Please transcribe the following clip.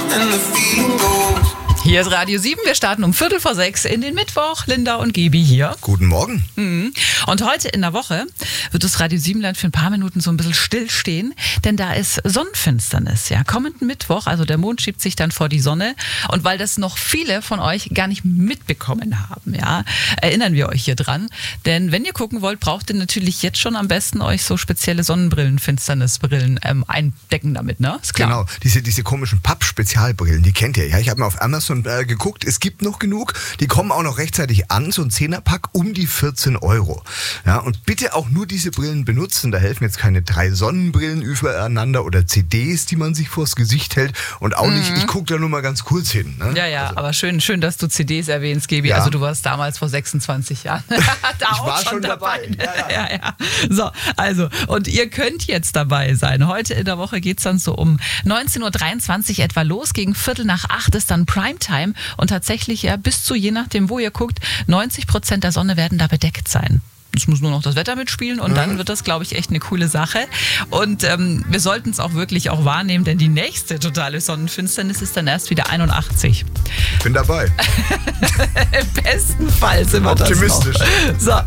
and the feeling goes. Hier ist Radio 7, wir starten um 5:45 in den Mittwoch. Linda und Gebi hier. Guten Morgen. Und heute in der Woche wird das Radio 7-Land für ein paar Minuten so ein bisschen stillstehen, denn da ist Sonnenfinsternis. Ja, kommenden Mittwoch, also der Mond schiebt sich dann vor die Sonne. Und weil das noch viele von euch gar nicht mitbekommen haben, ja, erinnern wir euch hier dran. Denn wenn ihr gucken wollt, braucht ihr natürlich jetzt schon am besten euch so spezielle Sonnenbrillen, Finsternisbrillen eindecken damit, ne? Ist klar. Genau, diese komischen Papp-Spezialbrillen, die kennt ihr. Ja, ich habe mal auf Amazon geguckt, es gibt noch genug. Die kommen auch noch rechtzeitig an, so ein 10er-Pack um die 14 €. Ja, und bitte auch nur diese Brillen benutzen. Da helfen jetzt keine 3 Sonnenbrillen übereinander oder CDs, die man sich vors Gesicht hält. Und auch nicht, ich gucke da nur mal ganz kurz hin. Ne? Ja, also. Aber schön, dass du CDs erwähnst, Gebi. Ja. Also du warst damals vor 26 Jahren. Da Ich auch war schon dabei. Ja. So, also, und ihr könnt jetzt dabei sein. Heute in der Woche geht es dann so um 19:23 Uhr etwa los. Gegen 7:45 ist dann Primetime. Und tatsächlich, ja, bis zu, je nachdem, wo ihr guckt, 90% der Sonne werden da bedeckt sein. Es muss nur noch das Wetter mitspielen und dann wird das, glaube ich, echt eine coole Sache. Und wir sollten es auch wirklich auch wahrnehmen, denn die nächste totale Sonnenfinsternis ist dann erst wieder 81. Ich bin dabei. Im besten Fall sind wir Optimistisch. das noch. So.